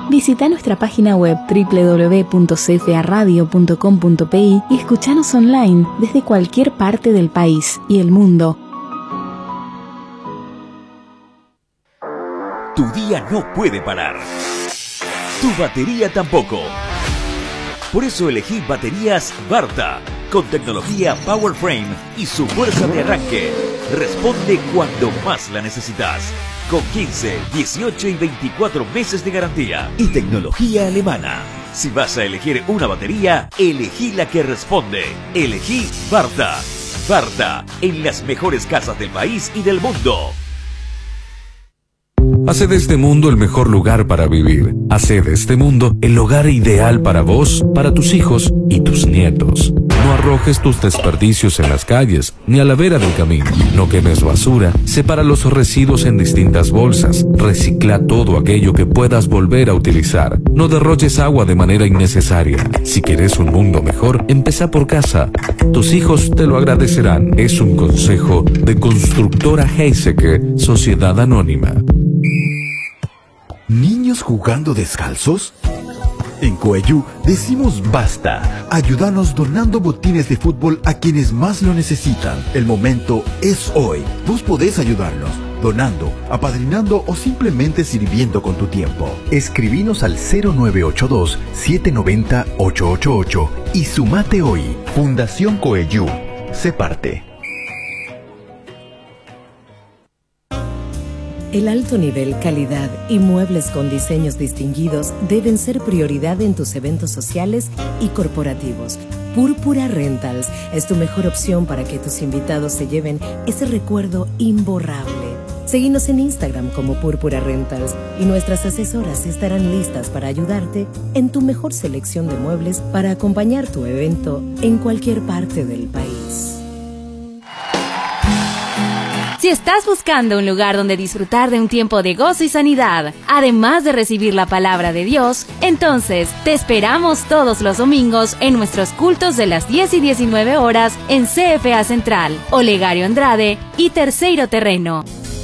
Visita nuestra página web www.cfaradio.com.pi y escuchanos online desde cualquier parte del país y el mundo. Tu día no puede parar. Tu batería tampoco. Por eso elegí baterías Varta, con tecnología PowerFrame y su fuerza de arranque. Responde cuando más la necesitas. Con 15, 18 y 24 meses de garantía. Y tecnología alemana. Si vas a elegir una batería, elegí la que responde. Elegí Varta. Varta, en las mejores casas del país y del mundo. Hace de este mundo el mejor lugar para vivir. Hace de este mundo el hogar ideal para vos, para tus hijos y tus nietos. No arrojes tus desperdicios en las calles, ni a la vera del camino. No quemes basura. Separa los residuos en distintas bolsas. Recicla todo aquello que puedas volver a utilizar. No derroches agua de manera innecesaria. Si quieres un mundo mejor, empezá por casa. Tus hijos te lo agradecerán. Es un consejo de Constructora Heiseke, Sociedad Anónima. ¿Niños jugando descalzos? En Coeyú decimos basta. Ayúdanos donando botines de fútbol a quienes más lo necesitan. El momento es hoy. Vos podés ayudarnos donando, apadrinando o simplemente sirviendo con tu tiempo. Escribinos al 0982-790-888 y sumate hoy. Fundación Coeyú. Sé parte. El alto nivel, calidad y muebles con diseños distinguidos deben ser prioridad en tus eventos sociales y corporativos. Púrpura Rentals es tu mejor opción para que tus invitados se lleven ese recuerdo imborrable. Seguinos en Instagram como Púrpura Rentals y nuestras asesoras estarán listas para ayudarte en tu mejor selección de muebles para acompañar tu evento en cualquier parte del país. Si estás buscando un lugar donde disfrutar de un tiempo de gozo y sanidad, además de recibir la palabra de Dios, entonces te esperamos todos los domingos en nuestros cultos de las 10 y 19 horas en CFA Central, Olegario Andrade y Terceiro Terreno.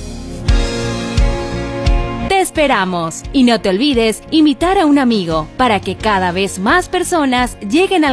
Te esperamos y no te olvides invitar a un amigo para que cada vez más personas lleguen al